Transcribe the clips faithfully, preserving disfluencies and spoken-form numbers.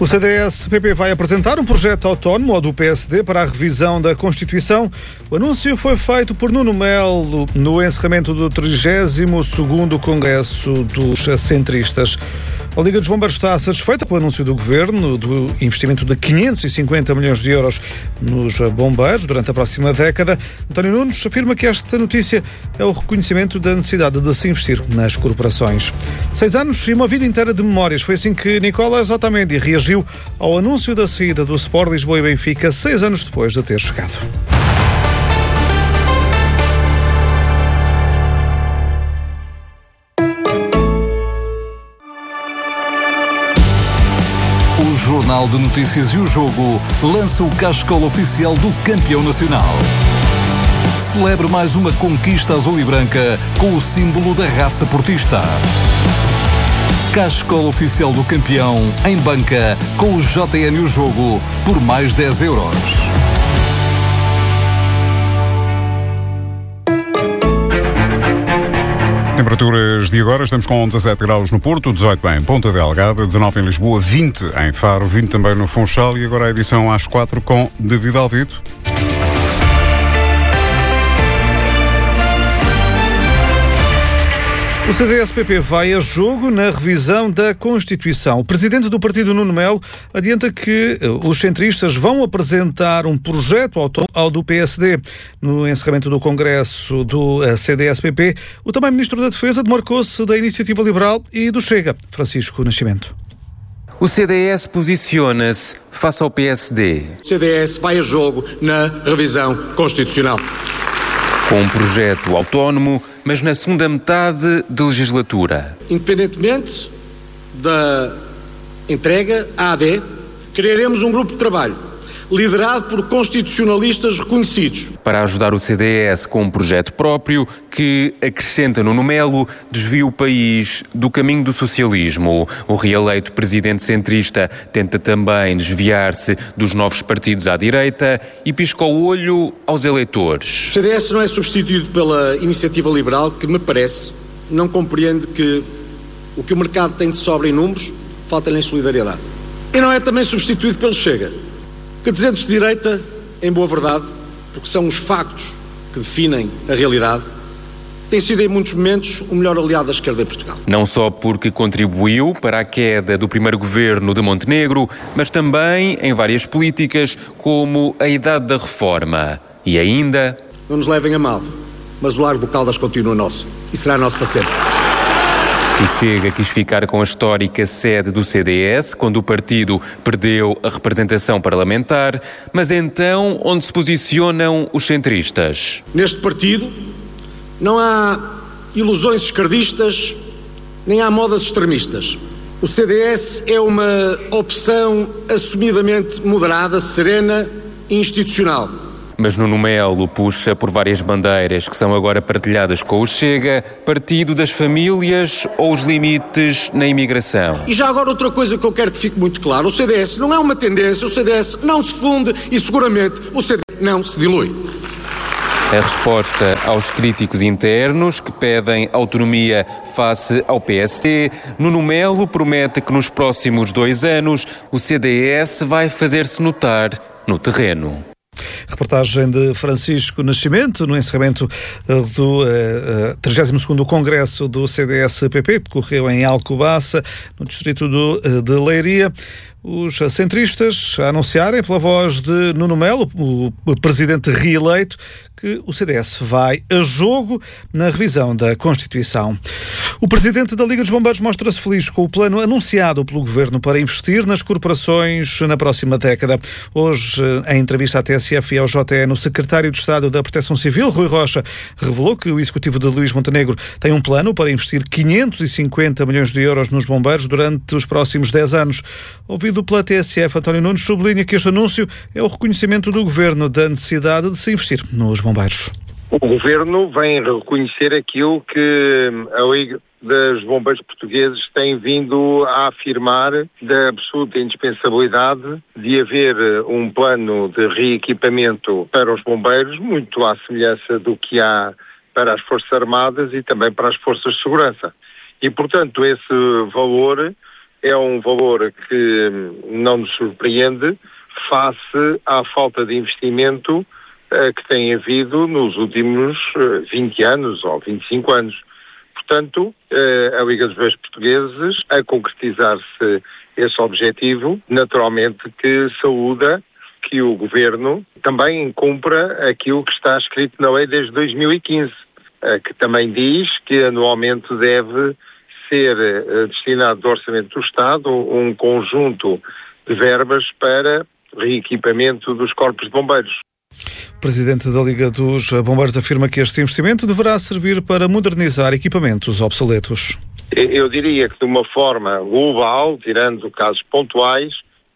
O C D S P P vai apresentar um projeto autónomo ao do P S D para a revisão da Constituição. O anúncio foi feito por Nuno Melo no encerramento do trigésimo segundo Congresso dos Centristas. A Liga dos Bombeiros está satisfeita com o anúncio do Governo do investimento de quinhentos e cinquenta milhões de euros nos bombeiros durante a próxima década. António Nunes afirma que esta notícia é o reconhecimento da necessidade de se investir nas corporações. Seis anos e uma vida inteira de memórias. Foi assim que Nicolas Otamendi reagiu ao anúncio da saída do Sport Lisboa e Benfica seis anos depois de ter chegado. O Jornal de Notícias e o Jogo lança o cascola oficial do campeão nacional. Celebre mais uma conquista azul e branca com o símbolo da raça portista. Cascola oficial do campeão em banca com o J N e o Jogo por mais dez euros. Temperaturas de agora, estamos com dezassete graus no Porto, dezoito em Ponta Delgada, dezanove em Lisboa, vinte em Faro, vinte também no Funchal e agora a edição às quatro com David Alvito. O C D S P P vai a jogo na revisão da Constituição. O presidente do partido, Nuno Melo, adianta que os centristas vão apresentar um projeto autónomo ao do P S D. No encerramento do Congresso do C D S P P, o também Ministro da Defesa demarcou-se da Iniciativa Liberal e do Chega, Francisco Nascimento. O C D S posiciona-se face ao P S D. O C D S vai a jogo na revisão constitucional. Com um projeto autónomo, mas na segunda metade da legislatura. Independentemente da entrega à A D, criaremos um grupo de trabalho liderado por constitucionalistas reconhecidos. Para ajudar o C D S com um projeto próprio que, acrescenta Nuno Melo, desvia o país do caminho do socialismo. O reeleito presidente centrista tenta também desviar-se dos novos partidos à direita e pisca o olho aos eleitores. O C D S não é substituído pela Iniciativa Liberal, que me parece não compreende que o que o mercado tem de sobra em números falta-lhe em solidariedade. E não é também substituído pelo Chega, que, dizendo-se de direita, em boa verdade, porque são os factos que definem a realidade, tem sido em muitos momentos o melhor aliado da esquerda em Portugal. Não só porque contribuiu para a queda do primeiro governo de Montenegro, mas também em várias políticas como a idade da reforma. E ainda... Não nos levem a mal, mas o Largo do Caldas continua nosso e será nosso para sempre. O Chega quis ficar com a histórica sede do C D S, quando o partido perdeu a representação parlamentar, mas então onde se posicionam os centristas? Neste partido não há ilusões esquerdistas, nem há modas extremistas. O C D S é uma opção assumidamente moderada, serena e institucional. Mas Nuno Melo puxa por várias bandeiras que são agora partilhadas com o Chega, partido das famílias ou os limites na imigração. E já agora outra coisa que eu quero que fique muito claro, o C D S não é uma tendência, o C D S não se funde e seguramente o C D S não se dilui. A resposta aos críticos internos que pedem autonomia face ao P S D, Nuno Melo promete que nos próximos dois anos o C D S vai fazer-se notar no terreno. Reportagem de Francisco Nascimento no encerramento do uh, trigésimo segundo Congresso do C D S P P, que decorreu em Alcobaça, no distrito do, uh, de Leiria. Os centristas a anunciarem, pela voz de Nuno Melo, o presidente reeleito, que o C D S vai a jogo na revisão da Constituição. O presidente da Liga dos Bombeiros mostra-se feliz com o plano anunciado pelo Governo para investir nas corporações na próxima década. Hoje, em entrevista à T S F e ao J N, o secretário de Estado da Proteção Civil, Rui Rocha, revelou que o executivo de Luís Montenegro tem um plano para investir quinhentos e cinquenta milhões de euros nos bombeiros durante os próximos dez anos. Ouvido pela T S F, António Nunes sublinha que este anúncio é o reconhecimento do Governo da necessidade de se investir nos bombeiros. O Governo vem reconhecer aquilo que a Liga dos Bombeiros Portugueses tem vindo a afirmar, da absoluta indispensabilidade de haver um plano de reequipamento para os bombeiros, muito à semelhança do que há para as Forças Armadas e também para as Forças de Segurança. E, portanto, esse valor é um valor que não nos surpreende face à falta de investimento uh, que tem havido nos últimos uh, vinte anos ou vinte e cinco anos. Portanto, uh, a Liga dos Bombeiros Portugueses, a concretizar-se esse objetivo, naturalmente que saúda que o Governo também cumpra aquilo que está escrito na lei desde dois mil e quinze, uh, que também diz que anualmente deve ser uh, destinado do Orçamento do Estado um conjunto de verbas para reequipamento dos corpos de bombeiros. O presidente da Liga dos Bombeiros afirma que este investimento deverá servir para modernizar equipamentos obsoletos. Eu diria que de uma forma global, tirando casos pontuais,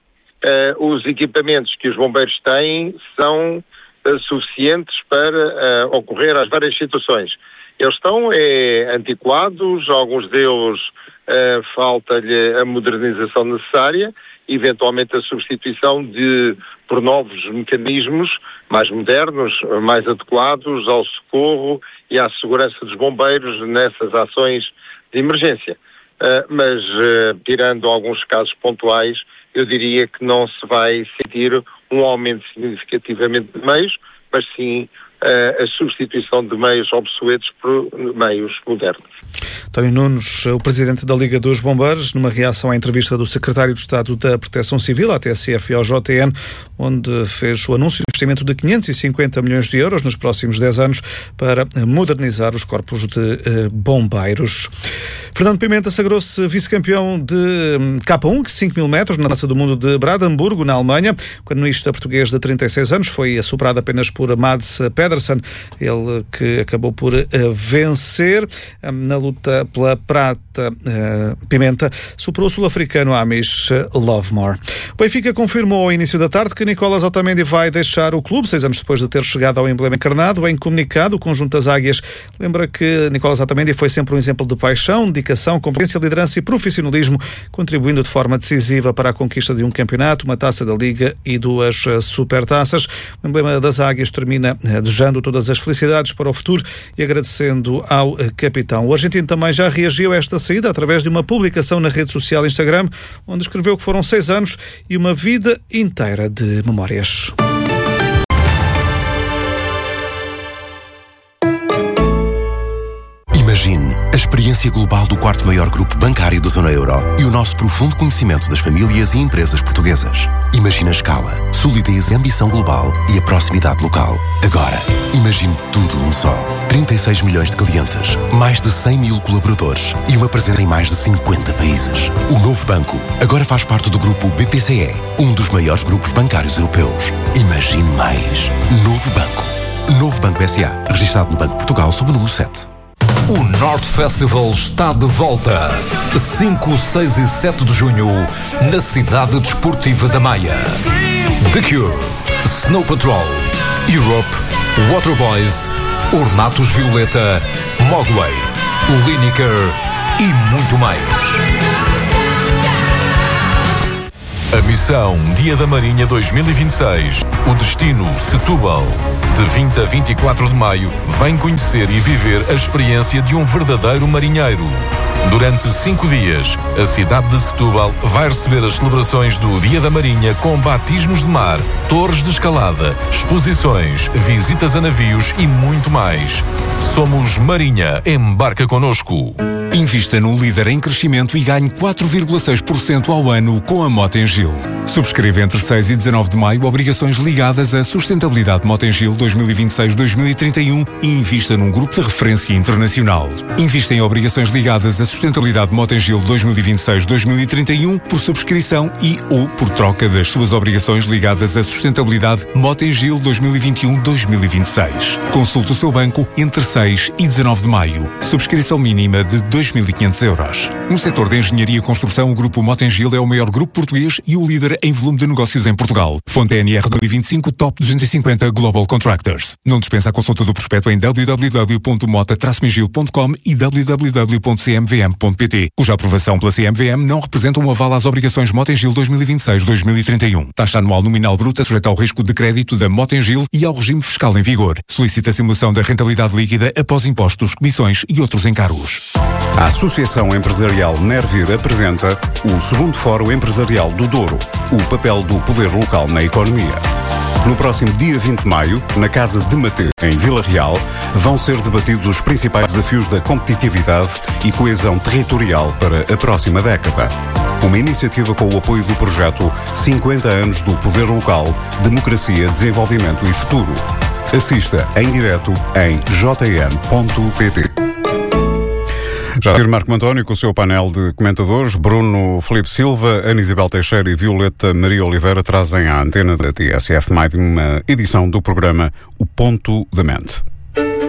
uh, os equipamentos que os bombeiros têm são uh, suficientes para uh, ocorrer às várias situações. Eles estão é, antiquados, alguns deles uh, falta-lhe a modernização necessária, eventualmente a substituição de, por novos mecanismos mais modernos, mais adequados ao socorro e à segurança dos bombeiros nessas ações de emergência. Uh, mas, uh, tirando alguns casos pontuais, eu diria que não se vai sentir um aumento significativamente de meios, mas sim uh, a substituição de meios obsoletos por meios modernos. António Nunes, o presidente da Liga dos Bombeiros, numa reação à entrevista do secretário de Estado da Proteção Civil, à T S F e ao J T N, onde fez o anúncio de investimento de quinhentos e cinquenta milhões de euros nos próximos dez anos para modernizar os corpos de uh, bombeiros. Fernando Pimenta sagrou-se vice-campeão de K um, cinco mil metros, na Taça do Mundo de Brandemburgo, na Alemanha. O canoista português de trinta e seis anos foi superado apenas por Mads Pedersen, ele que acabou por uh, vencer na luta pela prata. Uh, Pimenta superou o sul-africano Amish Lovemore. O Benfica confirmou ao início da tarde que Nicolas Otamendi vai deixar o clube, seis anos depois de ter chegado ao emblema encarnado. Em comunicado, o conjunto das Águias lembra que Nicolas Otamendi foi sempre um exemplo de paixão, dedicação, competência, liderança e profissionalismo, contribuindo de forma decisiva para a conquista de um campeonato, uma taça da Liga e duas supertaças. O emblema das Águias termina desejando todas as felicidades para o futuro e agradecendo ao capitão. O argentino também já reagiu a esta saída através de uma publicação na rede social Instagram, onde escreveu que foram seis anos e uma vida inteira de memórias. Imagine a experiência global do quarto maior grupo bancário da zona euro e o nosso profundo conhecimento das famílias e empresas portuguesas. Imagine a escala, solidez e ambição global e a proximidade local. Agora, imagine tudo num só. trinta e seis milhões de clientes, mais de cem mil colaboradores e uma presença em mais de cinquenta países. O novo banco agora faz parte do grupo B P C E, um dos maiores grupos bancários europeus. Imagine mais. Novo Banco. Novo Banco S A, registrado no Banco de Portugal sob o número sete. O North Festival está de volta. cinco, seis e sete de junho, na cidade desportiva da Maia. The Cure, Snow Patrol, Europe, Waterboys, Ornatos Violeta, Mogwai, Lineker e muito mais. A missão Dia da Marinha dois mil e vinte e seis. O destino Setúbal. De vinte a vinte e quatro de maio, vem conhecer e viver a experiência de um verdadeiro marinheiro. Durante cinco dias, a cidade de Setúbal vai receber as celebrações do Dia da Marinha com batismos de mar, torres de escalada, exposições, visitas a navios e muito mais. Somos Marinha, embarca connosco. Invista num líder em crescimento e ganhe quatro vírgula seis por cento ao ano com a Motengil. Subscreva entre seis e dezanove de maio obrigações ligadas à sustentabilidade Motengil dois mil e vinte e seis a dois mil e trinta e um e invista num grupo de referência internacional. Invista em obrigações ligadas à sustentabilidade Motengil dois mil e vinte e seis a dois mil e trinta e um por subscrição e ou por troca das suas obrigações ligadas à sustentabilidade Motengil dois mil e vinte e um a dois mil e vinte e seis. Consulte o seu banco entre seis e dezanove de maio. Subscrição mínima de dois mil e quinhentos euros. No setor de engenharia e construção, o grupo Motengil é o maior grupo português e o líder em volume de negócios em Portugal. Fonte N R dois mil e vinte e cinco Top duzentos e cinquenta Global Contractors. Não dispensa a consulta do prospecto em w w w ponto mota traço migil ponto com e w w w ponto c m v m ponto p t, cuja aprovação pela C M V M não representa um aval às obrigações Motengil dois mil e vinte e seis a dois mil e trinta e um. Taxa anual nominal bruta sujeita ao risco de crédito da Motengil e ao regime fiscal em vigor. Solicita a simulação da rentabilidade líquida após impostos, comissões e outros encargos. A Associação Empresarial Nervir apresenta o segundo Fórum Empresarial do Douro, o papel do poder local na economia. No próximo dia vinte de maio, na Casa de Mate, em Vila Real, vão ser debatidos os principais desafios da competitividade e coesão territorial para a próxima década. Uma iniciativa com o apoio do projeto cinquenta anos do Poder Local, Democracia, Desenvolvimento e Futuro. Assista em direto em j n ponto p t. Já a Marco António com o seu painel de comentadores, Bruno Filipe Silva, Ana Isabel Teixeira e Violeta Maria Oliveira trazem à antena da T S F mais uma edição do programa O Ponto da Mente.